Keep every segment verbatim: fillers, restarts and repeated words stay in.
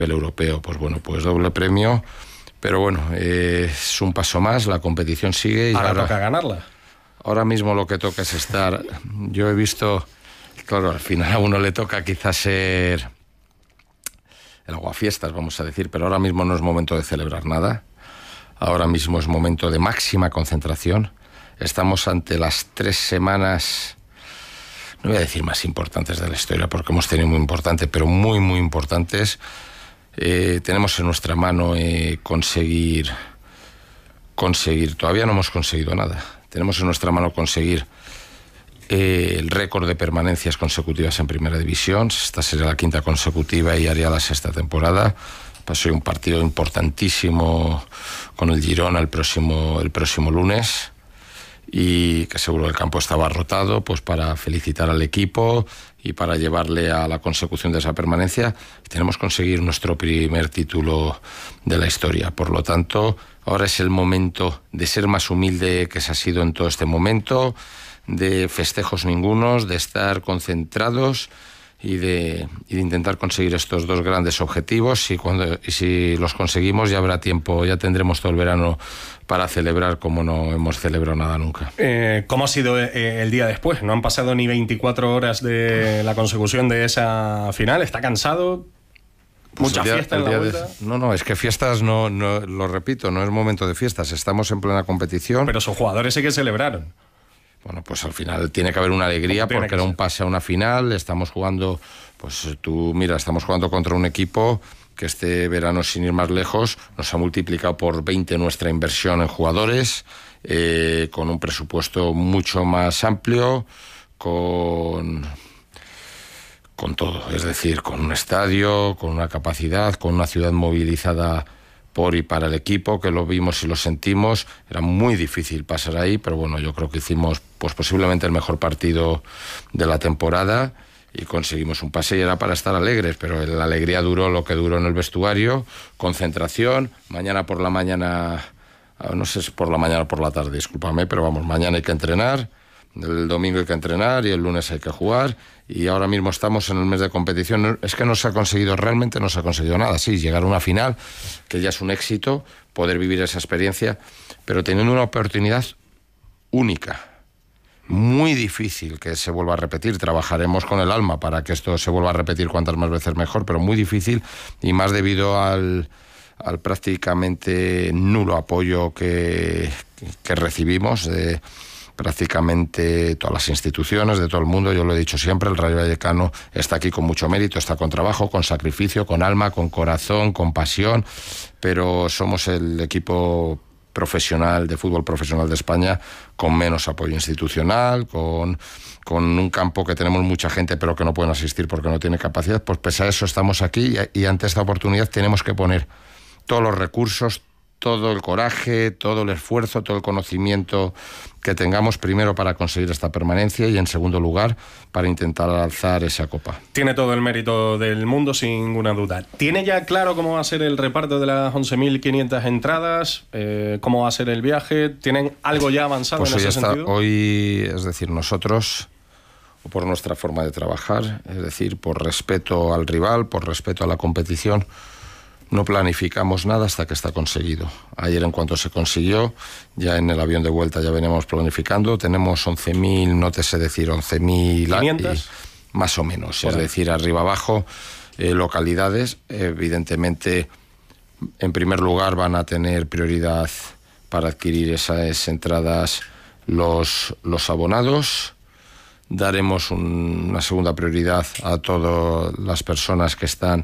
el europeo, pues bueno, pues doble premio, pero bueno, eh, es un paso más, la competición sigue y ahora, ahora toca ganarla. Ahora mismo lo que toca es estar, yo he visto, claro, al final a uno le toca quizás ser el aguafiestas, vamos a decir, pero ahora mismo no es momento de celebrar nada, ahora mismo es momento de máxima concentración, estamos ante las tres semanas, no voy a decir más importantes de la historia, porque hemos tenido muy importantes, pero muy, muy importantes. Eh, tenemos en nuestra mano eh, conseguir, conseguir, todavía no hemos conseguido nada, tenemos en nuestra mano conseguir eh, el récord de permanencias consecutivas en Primera División, esta sería la quinta consecutiva y haría la sexta temporada. Pasó un partido importantísimo con el Girona el próximo, el próximo lunes, y que seguro el campo estaba rotado, pues para felicitar al equipo y para llevarle a la consecución de esa permanencia. Tenemos que conseguir nuestro primer título de la historia. Por lo tanto, ahora es el momento de ser más humilde que se ha sido en todo este momento, de festejos ningunos, de estar concentrados y de, y de intentar conseguir estos dos grandes objetivos, y, cuando, y si los conseguimos ya habrá tiempo, ya tendremos todo el verano para celebrar como no hemos celebrado nada nunca. Eh, ¿Cómo ha sido eh, el día después? No han pasado ni veinticuatro horas de la consecución de esa final. ¿Está cansado? Pues ¿Mucha día, fiesta en la vuelta? De, no, no, es que fiestas, no, no, lo repito, no es momento de fiestas, estamos en plena competición. Pero sus jugadores sí que celebraron. Bueno, pues al final tiene que haber una alegría porque era un pase a una final, estamos jugando, pues tú mira, estamos jugando contra un equipo que este verano, sin ir más lejos, nos ha multiplicado por veinte nuestra inversión en jugadores, eh, con un presupuesto mucho más amplio, con, con todo, es decir, con un estadio, con una capacidad, con una ciudad movilizada por y para el equipo, que lo vimos y lo sentimos. Era muy difícil pasar ahí, pero bueno, yo creo que hicimos pues posiblemente el mejor partido de la temporada y conseguimos un pase, y era para estar alegres, pero la alegría duró lo que duró en el vestuario, concentración, mañana por la mañana, no sé si por la mañana o por la tarde, discúlpame, pero vamos, mañana hay que entrenar, el domingo hay que entrenar y el lunes hay que jugar, y ahora mismo estamos en el mes de competición. Es que no se ha conseguido, realmente no se ha conseguido nada. Sí, llegar a una final, que ya es un éxito, poder vivir esa experiencia, pero teniendo una oportunidad única, muy difícil que se vuelva a repetir. Trabajaremos con el alma para que esto se vuelva a repetir cuantas más veces mejor, pero muy difícil, y más debido al, al prácticamente nulo apoyo que, que recibimos de prácticamente todas las instituciones, de todo el mundo. Yo lo he dicho siempre, el Rayo Vallecano está aquí con mucho mérito, está con trabajo, con sacrificio, con alma, con corazón, con pasión, pero somos el equipo profesional de fútbol profesional de España con menos apoyo institucional, con, con un campo que tenemos mucha gente pero que no pueden asistir porque no tiene capacidad. Pues pese a eso estamos aquí, y, y ante esta oportunidad tenemos que poner todos los recursos, todo el coraje, todo el esfuerzo, todo el conocimiento que tengamos, primero para conseguir esta permanencia y en segundo lugar para intentar alzar esa copa. Tiene todo el mérito del mundo, sin ninguna duda. ¿Tiene ya claro cómo va a ser el reparto de las once mil quinientas entradas? Eh, ¿Cómo va a ser el viaje? ¿Tienen algo ya avanzado pues en ese está, sentido? Hoy, es decir, nosotros, por nuestra forma de trabajar, es decir, por respeto al rival, por respeto a la competición, no planificamos nada hasta que está conseguido. Ayer, en cuanto se consiguió, ya en el avión de vuelta ya veníamos planificando. Tenemos once mil, no te sé decir, once mil... ¿quinientas? Más o menos, Por es ahí. decir, arriba abajo, eh, localidades. Evidentemente, en primer lugar van a tener prioridad para adquirir esas entradas los, los abonados. Daremos un, una segunda prioridad a todas las personas que están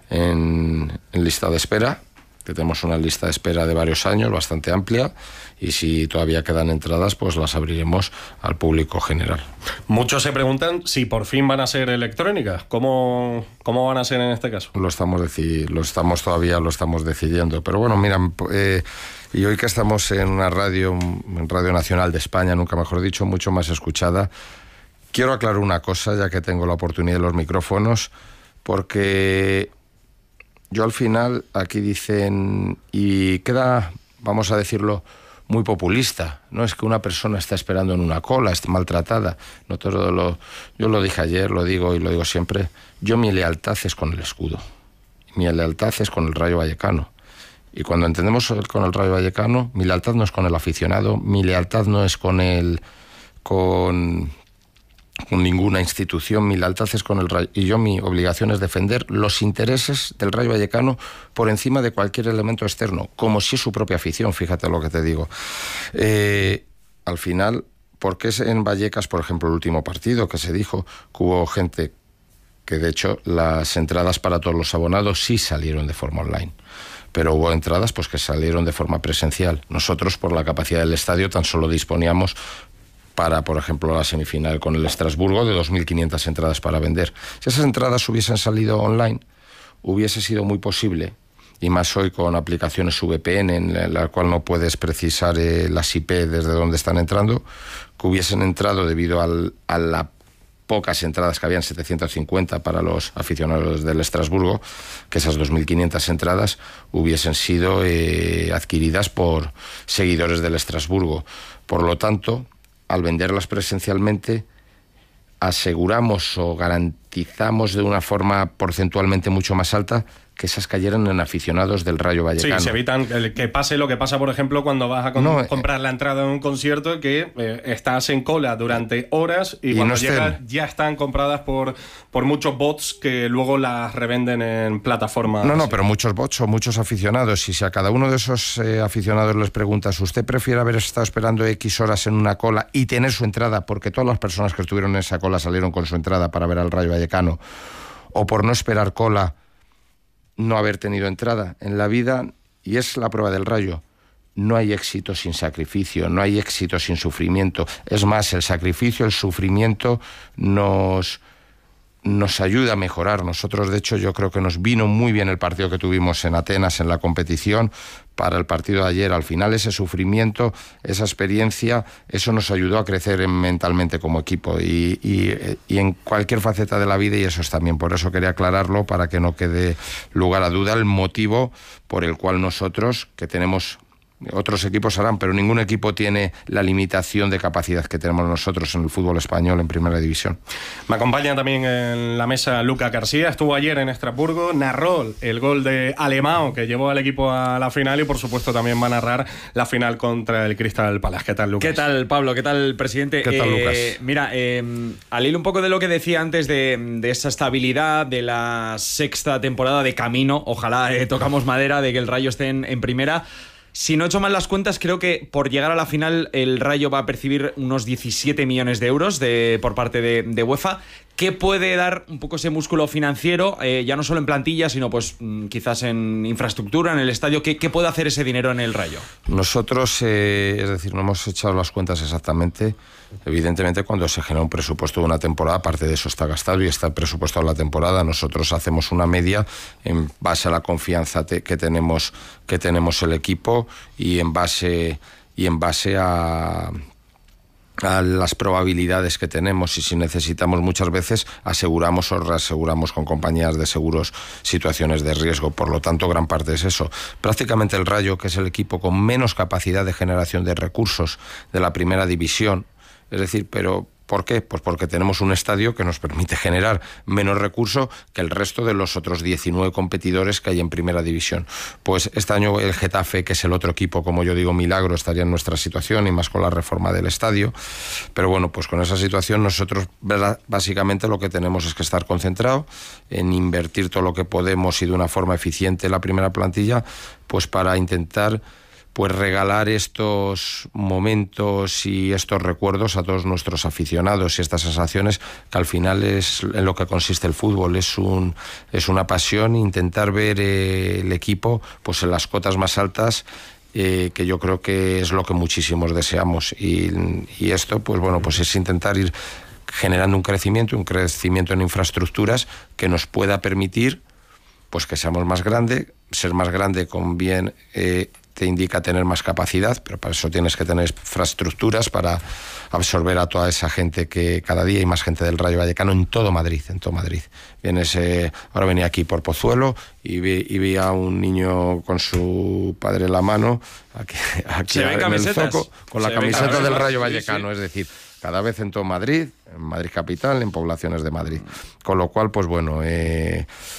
En, en lista de espera, que tenemos una lista de espera de varios años bastante amplia, y si todavía quedan entradas pues las abriremos al público general. Muchos se preguntan si por fin van a ser electrónicas. ¿Cómo, cómo van a ser en este caso? Lo estamos, deci- lo estamos todavía lo estamos decidiendo, pero bueno, mira, eh, y hoy que estamos en una radio, en Radio Nacional de España, nunca mejor dicho, mucho más escuchada, quiero aclarar una cosa, ya que tengo la oportunidad de los micrófonos, porque yo al final, aquí dicen, y queda, vamos a decirlo, muy populista, no es que una persona está esperando en una cola, está maltratada, no todo lo, yo lo dije ayer, lo digo y lo digo siempre, yo mi lealtad es con el escudo, mi lealtad es con el Rayo Vallecano. Y cuando entendemos con el Rayo Vallecano, mi lealtad no es con el aficionado, mi lealtad no es con el con, con ninguna institución, mi lealtad es con el Rayo. Y yo, mi obligación es defender los intereses del Rayo Vallecano por encima de cualquier elemento externo, como si es su propia afición, fíjate lo que te digo. Eh, al final, ¿por qué en Vallecas, por ejemplo, el último partido que se dijo que hubo gente que, de hecho, las entradas para todos los abonados sí salieron de forma online? Pero hubo entradas pues que salieron de forma presencial. Nosotros, por la capacidad del estadio, tan solo disponíamos para, por ejemplo, la semifinal con el Estrasburgo de dos mil quinientas entradas para vender. Si esas entradas hubiesen salido online, hubiese sido muy posible, y más hoy con aplicaciones V P N en la cual no puedes precisar eh, las I P desde donde están entrando, que hubiesen entrado debido al, a la pocas entradas que habían, setecientas cincuenta para los aficionados del Estrasburgo, que esas dos mil quinientas entradas hubiesen sido eh, adquiridas por seguidores del Estrasburgo. Por lo tanto, al venderlas presencialmente, aseguramos o garantizamos de una forma porcentualmente mucho más alta que esas cayeran en aficionados del Rayo Vallecano. Sí, se evitan que pase lo que pasa, por ejemplo, cuando vas a con, no, comprar la entrada en un concierto, que eh, estás en cola durante horas y, y cuando no llegas ya están compradas por, por muchos bots que luego las revenden en plataformas. No, no, pero muchos bots o muchos aficionados. Y si a cada uno de esos eh, aficionados les preguntas, ¿usted prefiere haber estado esperando X horas en una cola y tener su entrada, porque todas las personas que estuvieron en esa cola salieron con su entrada para ver al Rayo Vallecano, o por no esperar cola, no haber tenido entrada en la vida? Y es la prueba del Rayo. No hay éxito sin sacrificio, no hay éxito sin sufrimiento. Es más, el sacrificio, el sufrimiento nos, nos ayuda a mejorar. Nosotros, de hecho, yo creo que nos vino muy bien el partido que tuvimos en Atenas, en la competición, para el partido de ayer. Al final, ese sufrimiento, esa experiencia, eso nos ayudó a crecer mentalmente como equipo y, y, y en cualquier faceta de la vida, y eso es también, por eso quería aclararlo, para que no quede lugar a duda, el motivo por el cual nosotros, que tenemos... Otros equipos harán, pero ningún equipo tiene la limitación de capacidad que tenemos nosotros en el fútbol español en Primera División. Me acompaña también en la mesa Lucas García. Estuvo ayer en Estrasburgo, narró el gol de Alemão que llevó al equipo a la final y por supuesto también va a narrar la final contra el Crystal Palace. ¿Qué tal, Lucas? ¿Qué tal, Pablo? ¿Qué tal, presidente? ¿Qué tal, eh, Lucas? Mira, eh, al hilo un poco de lo que decía antes de, de esa estabilidad de la sexta temporada de camino, ojalá eh, tocamos madera de que el Rayo esté en, en primera. Si no he hecho mal las cuentas, creo que por llegar a la final el Rayo va a percibir unos diecisiete millones de euros de, por parte de, de UEFA. ¿Qué puede dar un poco ese músculo financiero, eh, ya no solo en plantilla, sino pues quizás en infraestructura, en el estadio? ¿Qué, qué puede hacer ese dinero en el Rayo? Nosotros, eh, es decir, no hemos echado las cuentas exactamente. Evidentemente, cuando se genera un presupuesto de una temporada, parte de eso está gastado y está presupuestado la temporada. Nosotros hacemos una media en base a la confianza te, que tenemos que tenemos el equipo y en base y en base a a las probabilidades que tenemos, y si necesitamos muchas veces aseguramos o reaseguramos con compañías de seguros situaciones de riesgo. Por lo tanto, gran parte es eso. Prácticamente el Rayo, que es el equipo con menos capacidad de generación de recursos de la Primera División, es decir, pero ¿por qué? Pues porque tenemos un estadio que nos permite generar menos recursos que el resto de los otros diecinueve competidores que hay en Primera División. Pues este año el Getafe, que es el otro equipo, como yo digo, milagro, estaría en nuestra situación, y más con la reforma del estadio. Pero bueno, pues con esa situación nosotros básicamente lo que tenemos es que estar concentrados en invertir todo lo que podemos y de una forma eficiente en la primera plantilla, pues para intentar pues regalar estos momentos y estos recuerdos a todos nuestros aficionados, y estas sensaciones que al final es en lo que consiste el fútbol. Es un es una pasión intentar ver eh, el equipo pues en las cotas más altas, eh, que yo creo que es lo que muchísimos deseamos, y, y esto pues bueno pues es intentar ir generando un crecimiento, un crecimiento en infraestructuras que nos pueda permitir pues que seamos más grande. Ser más grande con bien eh, te indica tener más capacidad, pero para eso tienes que tener infraestructuras para absorber a toda esa gente, que cada día hay más gente del Rayo Vallecano en todo Madrid, en todo Madrid. Vienes, eh, ahora venía aquí por Pozuelo y vi, y vi a un niño con su padre en la mano, aquí, aquí en camisetas? el Zoco, con la camiseta del Rayo Vallecano, sí, sí. Es decir, cada vez en todo Madrid, en Madrid capital, en poblaciones de Madrid. Con lo cual, pues bueno, eh,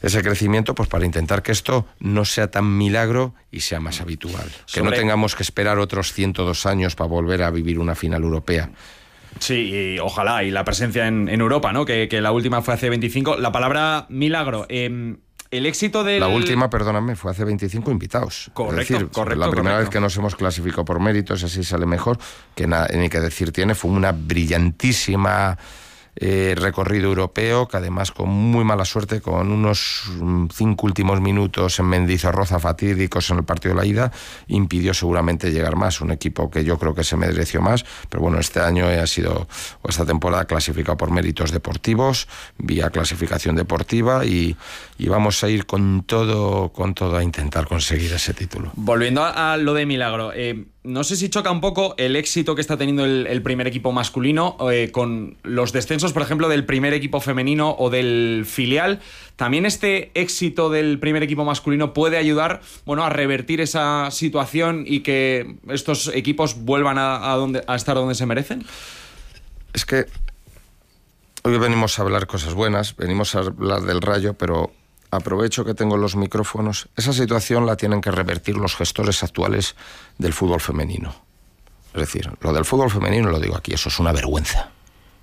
ese crecimiento, pues para intentar que esto no sea tan milagro y sea más habitual. Que Sobre... no tengamos que esperar otros ciento dos años para volver a vivir una final europea. Sí, y ojalá, y la presencia en, en Europa, ¿no? Que, que la última fue hace veinticinco. La palabra milagro, eh, el éxito del... La última, perdóname, fue hace veinticinco invitados. Correcto, es decir, correcto. La primera correcto. vez que nos hemos clasificado por méritos, así sale mejor, que nada, ni que decir tiene, fue una brillantísima... Eh, recorrido europeo, que además con muy mala suerte, con unos mm, cinco últimos minutos en Mendizorroza fatídicos en el partido de la ida, impidió seguramente llegar más. Un equipo que yo creo que se mereció más, pero bueno, este año ha sido, o esta temporada, clasificado por méritos deportivos, vía clasificación deportiva, y, y vamos a ir con todo, con todo a intentar conseguir ese título. Volviendo a, a lo de milagro, eh, no sé si choca un poco el éxito que está teniendo el, el primer equipo masculino eh, con los descensos, por ejemplo, del primer equipo femenino o del filial. ¿También este éxito del primer equipo masculino puede ayudar, bueno, a revertir esa situación y que estos equipos vuelvan a, a, donde, a estar donde se merecen? Es que hoy venimos a hablar cosas buenas, venimos a hablar del Rayo, pero... aprovecho que tengo los micrófonos. Esa situación la tienen que revertir los gestores actuales del fútbol femenino. Es decir, lo del fútbol femenino, lo digo aquí, eso es una vergüenza.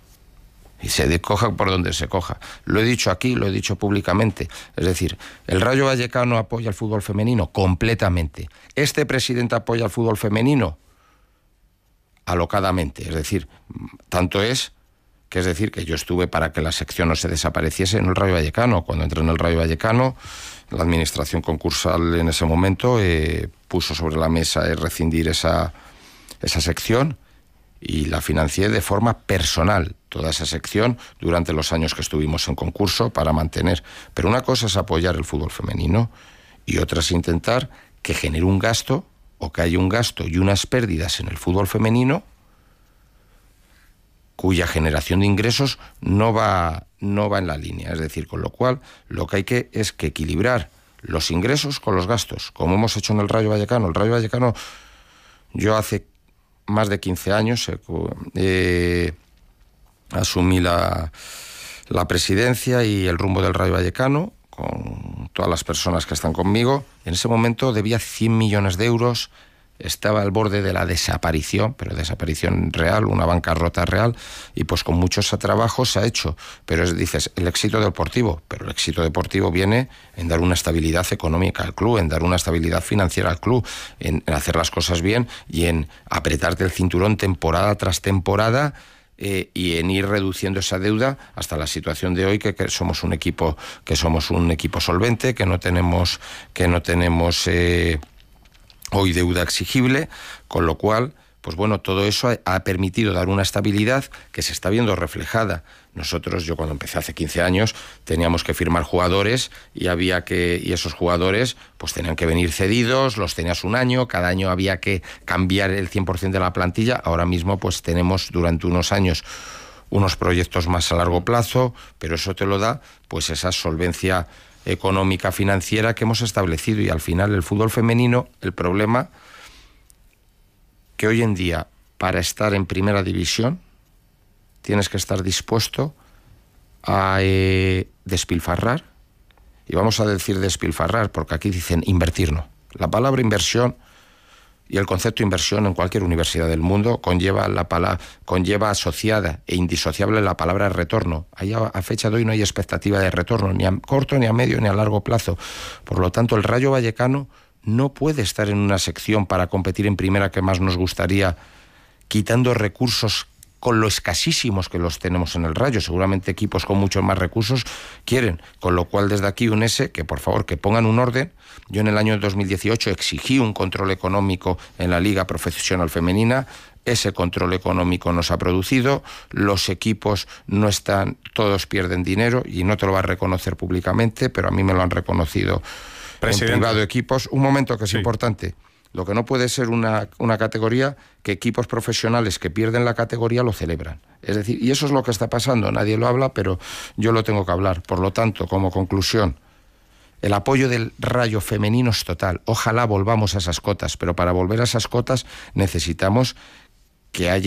Y se coja por donde se coja. Lo he dicho aquí, lo he dicho públicamente. Es decir, el Rayo Vallecano apoya el fútbol femenino completamente. Este presidente apoya el fútbol femenino alocadamente. Es decir, tanto es... que es decir, que yo estuve para que la sección no se desapareciese en el Rayo Vallecano. Cuando entré en el Rayo Vallecano, la administración concursal en ese momento eh, puso sobre la mesa eh, rescindir esa, esa sección, y la financié de forma personal, toda esa sección, durante los años que estuvimos en concurso para mantener. Pero una cosa es apoyar el fútbol femenino y otra es intentar que genere un gasto, o que haya un gasto y unas pérdidas en el fútbol femenino cuya generación de ingresos no va, no va en la línea. Es decir, con lo cual, lo que hay que es que equilibrar los ingresos con los gastos, como hemos hecho en el Rayo Vallecano. El Rayo Vallecano, yo hace más de quince años eh, eh, asumí la, la presidencia y el rumbo del Rayo Vallecano, con todas las personas que están conmigo. En ese momento debía cien millones de euros, estaba al borde de la desaparición, pero desaparición real, una bancarrota real, y pues con muchos trabajos se ha hecho. Pero es, dices, el éxito deportivo, pero el éxito deportivo viene en dar una estabilidad económica al club, en dar una estabilidad financiera al club, en, en hacer las cosas bien y en apretarte el cinturón temporada tras temporada, eh, y en ir reduciendo esa deuda hasta la situación de hoy, que, que somos un equipo, que somos un equipo solvente, que no tenemos, que no tenemos eh, hoy deuda exigible, con lo cual, pues bueno, todo eso ha, ha permitido dar una estabilidad que se está viendo reflejada. Nosotros, yo cuando empecé hace quince años, teníamos que firmar jugadores y había que y esos jugadores pues tenían que venir cedidos, los tenías un año, cada año había que cambiar el cien por ciento de la plantilla. Ahora mismo pues tenemos durante unos años unos proyectos más a largo plazo, pero eso te lo da pues esa solvencia económica, financiera que hemos establecido. Y al final el fútbol femenino, el problema que hoy en día, para estar en primera división, tienes que estar dispuesto a eh, despilfarrar, y vamos a decir despilfarrar porque aquí dicen invertir, no. La palabra inversión y el concepto inversión en cualquier universidad del mundo conlleva, la pala- conlleva asociada e indisociable la palabra retorno. Ahí a, a fecha de hoy no hay expectativa de retorno, ni a corto, ni a medio, ni a largo plazo. Por lo tanto, el Rayo Vallecano no puede estar en una sección para competir en primera que más nos gustaría, quitando recursos con lo escasísimos que los tenemos en el Rayo. Seguramente equipos con muchos más recursos quieren, con lo cual desde aquí un ese, que por favor que pongan un orden. Yo en el año dos mil dieciocho exigí un control económico en la Liga Profesional Femenina, ese control económico nos ha producido, los equipos no están, todos pierden dinero y no te lo va a reconocer públicamente, pero a mí me lo han reconocido Presidente. En privado equipos. Un momento que es sí. importante. Lo que no puede ser una, una categoría que equipos profesionales que pierden la categoría lo celebran. Es decir, y eso es lo que está pasando. Nadie lo habla, pero yo lo tengo que hablar. Por lo tanto, como conclusión, el apoyo del Rayo femenino es total. Ojalá volvamos a esas cotas, pero para volver a esas cotas necesitamos que haya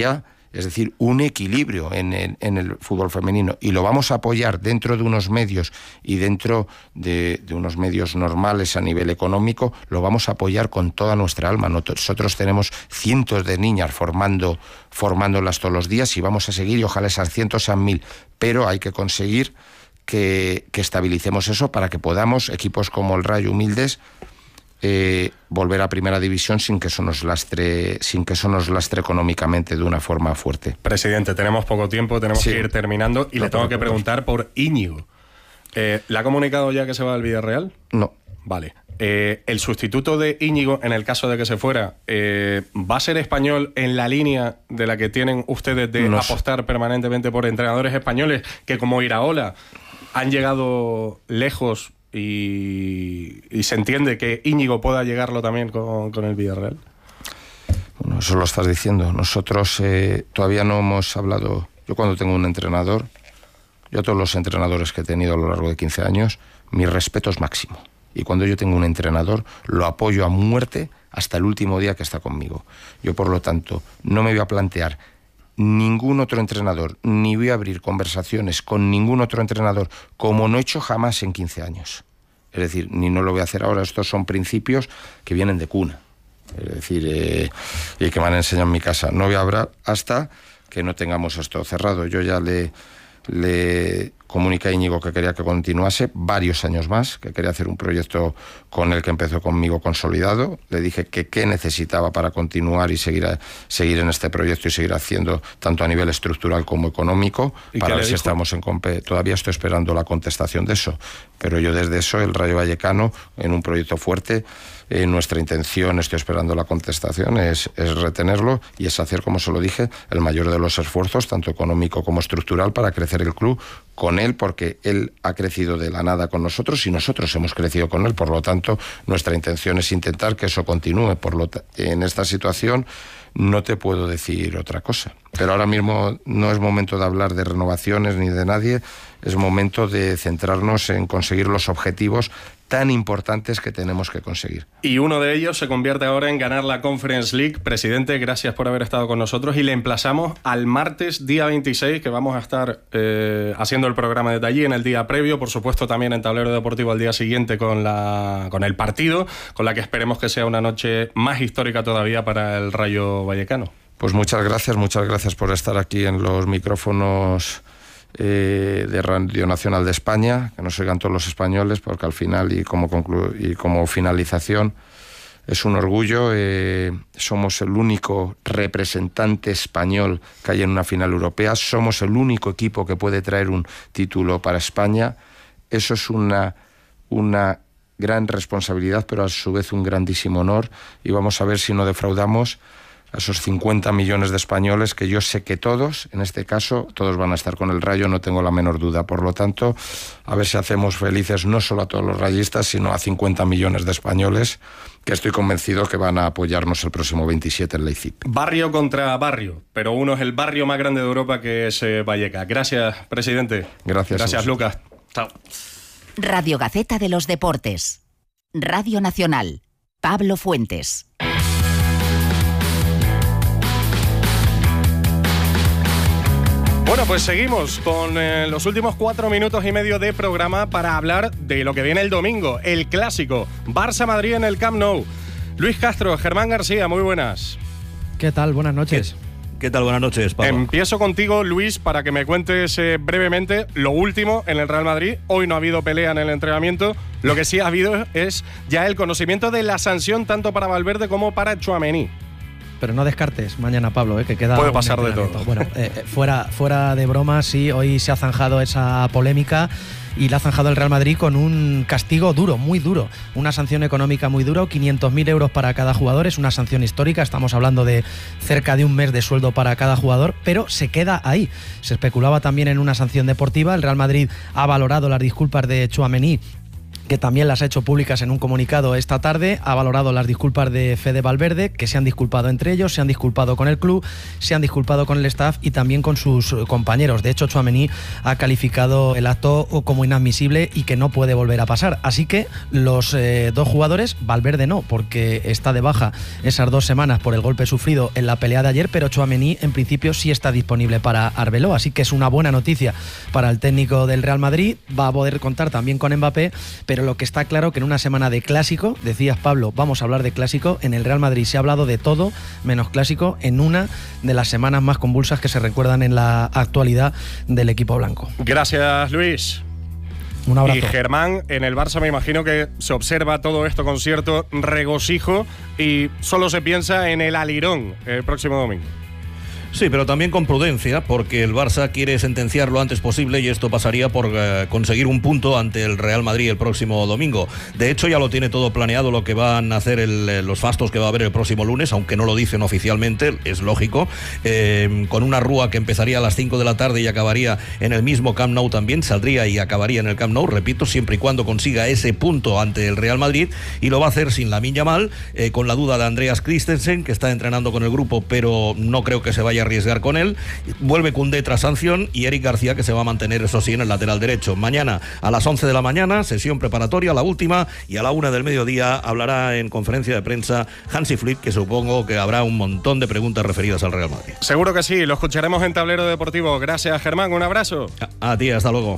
es decir, un equilibrio en el, en el fútbol femenino, y lo vamos a apoyar dentro de unos medios y dentro de, de unos medios normales a nivel económico, lo vamos a apoyar con toda nuestra alma. Nosotros tenemos cientos de niñas formando, formándolas todos los días, y vamos a seguir, y ojalá esas cientos sean mil, pero hay que conseguir que, que estabilicemos eso para que podamos, equipos como el Rayo humildes, Eh, volver a primera división sin que eso nos lastre, sin que eso nos lastre económicamente de una forma fuerte. Presidente, tenemos poco tiempo, tenemos sí. que ir terminando, y no, le tengo que preguntar por Íñigo. Eh, ¿Le ha comunicado ya que se va al Villarreal? No. Vale. Eh, ¿El sustituto de Íñigo, en el caso de que se fuera, eh, va a ser español en la línea de la que tienen ustedes de no apostar sé. permanentemente por entrenadores españoles que, como Iraola, han llegado lejos? Y, y se entiende que Íñigo pueda llegarlo también con, con el Villarreal. Bueno, eso lo estás diciendo. Nosotros eh, todavía no hemos hablado. Yo cuando tengo un entrenador, yo a todos los entrenadores que he tenido a lo largo de quince años, mi respeto es máximo. Y cuando yo tengo un entrenador, lo apoyo a muerte hasta el último día que está conmigo. Yo, por lo tanto, no me voy a plantear ningún otro entrenador, ni voy a abrir conversaciones con ningún otro entrenador, como no he hecho jamás en quince años. Es decir, ni no lo voy a hacer ahora. Estos son principios que vienen de cuna, es decir, eh, y que me han enseñado en mi casa. No voy a hablar hasta que no tengamos esto cerrado. Yo ya le, le comuniqué a Íñigo que quería que continuase varios años más, que quería hacer un proyecto con el que empezó conmigo consolidado. Le dije que qué necesitaba para continuar y seguir, a, seguir en este proyecto y seguir haciendo tanto a nivel estructural como económico, para ver si estamos en compe. Todavía estoy esperando la contestación de eso, pero yo desde eso, el Rayo Vallecano, en un proyecto fuerte, eh, nuestra intención, estoy esperando la contestación, es, es retenerlo y es hacer, como se lo dije, el mayor de los esfuerzos, tanto económico como estructural, para crecer el club con él, porque él ha crecido de la nada con nosotros y nosotros hemos crecido con él. Por lo tanto, nuestra intención es intentar que eso continúe. Por lo en esta situación no te puedo decir otra cosa. Pero ahora mismo no es momento de hablar de renovaciones ni de nadie, es momento de centrarnos en conseguir los objetivos tan importantes que tenemos que conseguir. Y uno de ellos se convierte ahora en ganar la Conference League. Presidente, gracias por haber estado con nosotros, y le emplazamos al martes, día veintiséis, que vamos a estar eh, haciendo el programa desde allí en el día previo, por supuesto también en Tablero Deportivo al día siguiente con, la, con el partido, con la que esperemos que sea una noche más histórica todavía para el Rayo Vallecano. Pues muchas gracias, muchas gracias por estar aquí en los micrófonos Eh, de Radio Nacional de España, que nos oigan todos los españoles, porque al final y como, conclu- y como finalización es un orgullo. Eh, somos el único representante español que hay en una final europea, somos el único equipo que puede traer un título para España. Eso es una, una gran responsabilidad, pero a su vez un grandísimo honor, y vamos a ver si no defraudamos a esos cincuenta millones de españoles, que yo sé que todos, en este caso, todos van a estar con el Rayo, no tengo la menor duda. Por lo tanto, a ver si hacemos felices no solo a todos los rayistas, sino a cincuenta millones de españoles, que estoy convencido que van a apoyarnos el próximo veintisiete en Leipzig. Barrio contra barrio, pero uno es el barrio más grande de Europa, que es eh, Vallecas. Gracias, presidente. Gracias. Gracias, Lucas. Chao. Radio Gaceta de los Deportes. Radio Nacional. Pablo Fuentes. Bueno, pues seguimos con eh, los últimos cuatro minutos y medio de programa para hablar de lo que viene el domingo, el clásico Barça-Madrid en el Camp Nou. Luis Castro, Germán García, muy buenas. ¿Qué tal? Buenas noches. ¿Qué, ¿Qué tal? Buenas noches, Pablo. Empiezo contigo, Luis, para que me cuentes eh, brevemente lo último en el Real Madrid. Hoy no ha habido pelea en el entrenamiento. Lo que sí ha habido es ya el conocimiento de la sanción tanto para Valverde como para Tchouaméni. Pero no descartes mañana, Pablo, ¿eh? Que queda. Puede pasar de todo. Bueno, eh, fuera, fuera de broma, sí, hoy se ha zanjado esa polémica y la ha zanjado el Real Madrid con un castigo duro, muy duro. Una sanción económica muy dura, quinientos mil euros para cada jugador. Es una sanción histórica, estamos hablando de cerca de un mes de sueldo para cada jugador, pero se queda ahí. Se especulaba también en una sanción deportiva. El Real Madrid ha valorado las disculpas de Tchouaméni, que también las ha hecho públicas en un comunicado esta tarde. Ha valorado las disculpas de Fede Valverde, que se han disculpado entre ellos, se han disculpado con el club, se han disculpado con el staff y también con sus compañeros. De hecho, Tchouaméni ha calificado el acto como inadmisible y que no puede volver a pasar. Así que los eh, dos jugadores, Valverde no, porque está de baja esas dos semanas por el golpe sufrido en la pelea de ayer, pero Tchouaméni en principio sí está disponible para Arbeloa, así que es una buena noticia para el técnico del Real Madrid. Va a poder contar también con Mbappé, pero lo que está claro que en una semana de clásico, decías Pablo, vamos a hablar de clásico, en el Real Madrid se ha hablado de todo menos clásico en una de las semanas más convulsas que se recuerdan en la actualidad del equipo blanco. Gracias, Luis. Un abrazo. Y Germán, en el Barça me imagino que se observa todo esto con cierto regocijo y solo se piensa en el alirón el próximo domingo. Sí, pero también con prudencia, porque el Barça quiere sentenciar lo antes posible y esto pasaría por eh, conseguir un punto ante el Real Madrid el próximo domingo. De hecho, ya lo tiene todo planeado lo que van a hacer el, los fastos que va a haber el próximo lunes, aunque no lo dicen oficialmente, es lógico, eh, con una rúa que empezaría a las cinco de la tarde y acabaría en el mismo Camp Nou también, saldría y acabaría en el Camp Nou, repito, siempre y cuando consiga ese punto ante el Real Madrid, y lo va a hacer sin Lamine Yamal, eh, con la duda de Andreas Christensen, que está entrenando con el grupo, pero no creo que se vaya a arriesgar con él. Vuelve Koundé tras sanción y Eric García, que se va a mantener, eso sí, en el lateral derecho. Mañana a las once de la mañana, sesión preparatoria, la última, y a la una del mediodía hablará en conferencia de prensa Hansi Flick, que supongo que habrá un montón de preguntas referidas al Real Madrid. Seguro que sí, lo escucharemos en Tablero Deportivo. Gracias, Germán, un abrazo. A, a ti, hasta luego.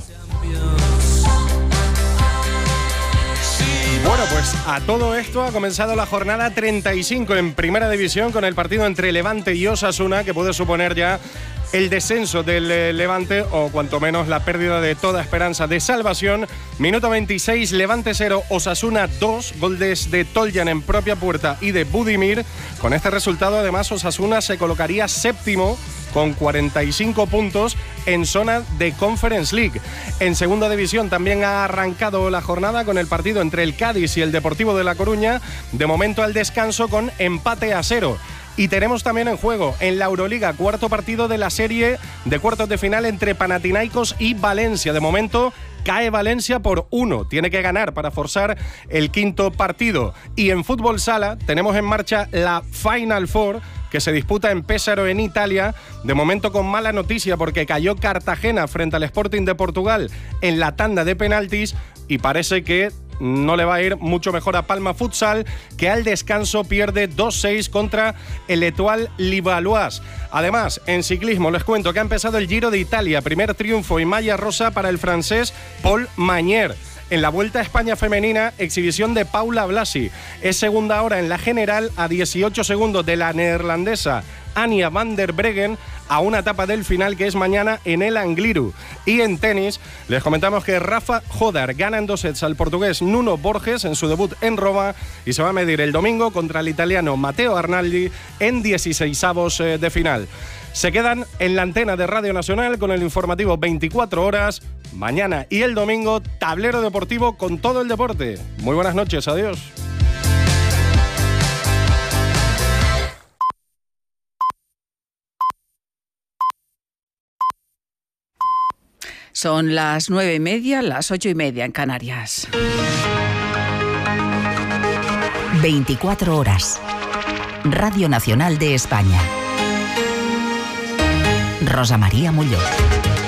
Bueno, pues a todo esto ha comenzado la jornada treinta y cinco en Primera División con el partido entre Levante y Osasuna, que puede suponer ya el descenso del Levante o cuanto menos la pérdida de toda esperanza de salvación. Minuto veintiséis, Levante cero, Osasuna dos, goles de Toljan en propia puerta y de Budimir. Con este resultado, además, Osasuna se colocaría séptimo con cuarenta y cinco puntos en zona de Conference League. En Segunda División también ha arrancado la jornada con el partido entre el Cádiz y el Deportivo de La Coruña, de momento al descanso con empate a cero. Y tenemos también en juego en la Euroliga, cuarto partido de la serie de cuartos de final entre Panathinaikos y Valencia. De momento cae Valencia por uno, tiene que ganar para forzar el quinto partido. Y en fútbol sala tenemos en marcha la Final Four, que se disputa en Pesaro, en Italia, de momento con mala noticia porque cayó Cartagena frente al Sporting de Portugal en la tanda de penaltis y parece que no le va a ir mucho mejor a Palma Futsal, que al descanso pierde dos seis contra el Etoile Livallois. Además, en ciclismo les cuento que ha empezado el Giro de Italia, primer triunfo y malla rosa para el francés Paul Magnier. En la Vuelta a España femenina, exhibición de Paula Blasi. Es segunda hora en la general a dieciocho segundos de la neerlandesa Anja van der Breggen, a una etapa del final que es mañana en el Angliru. Y en tenis, les comentamos que Rafa Jodar gana en dos sets al portugués Nuno Borges en su debut en Roma y se va a medir el domingo contra el italiano Matteo Arnaldi en dieciseisavos de final. Se quedan en la antena de Radio Nacional con el informativo veinticuatro horas. Mañana y el domingo, Tablero Deportivo con todo el deporte. Muy buenas noches, adiós. Son las nueve y media, las ocho y media en Canarias. veinticuatro horas. Radio Nacional de España. Rosa María Muñoz.